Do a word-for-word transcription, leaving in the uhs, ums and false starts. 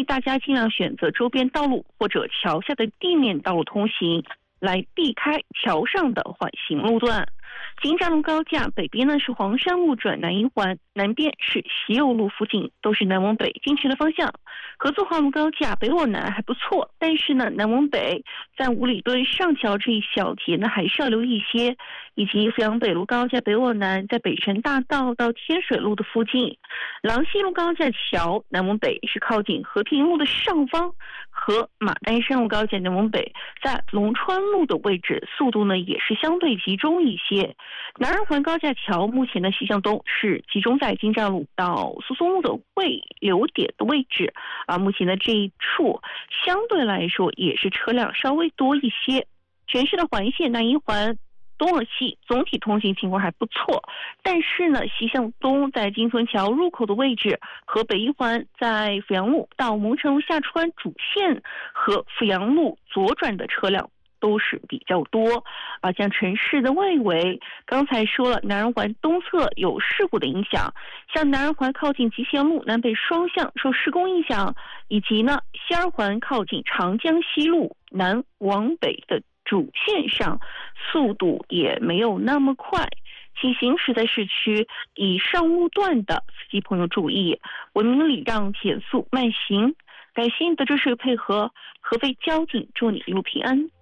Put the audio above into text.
大家尽量选择周边道路或者桥下的地面道路通行，来避开桥上的缓行路段。金站路高架北边呢是黄山路转南一环，南边是西右路附近，都是南往北进去的方向。合作化路高架北往南还不错，但是呢南往北在五里墩上桥这一小节呢还是要留意一些，以及阜阳北路高架北往南在北辰大道到天水路的附近。廊西路高架桥南往北是靠近和平路的上方，和马鞍山路高架南往北在龙川路的位置，速度呢也是相对集中一些。南二环高架桥目前的西向东是集中在金站路到苏松路的汇流点的位置啊，目前的这一处相对来说也是车辆稍微多一些。全市的环线南一环东往西总体通行情况还不错，但是呢西向东在金村桥入口的位置和北一环在阜阳路到蒙城路下穿主线和阜阳路左转的车辆都是比较多啊，像城市的外围，刚才说了，南二环东侧有事故的影响，像南二环靠近集贤路南北双向受施工影响，以及呢西二环靠近长江西路南往北的主线上，速度也没有那么快。请行驶在市区以上路段的司机朋友注意，文明礼让，减速慢行。感谢你的支持配合，合肥交警祝你一路平安。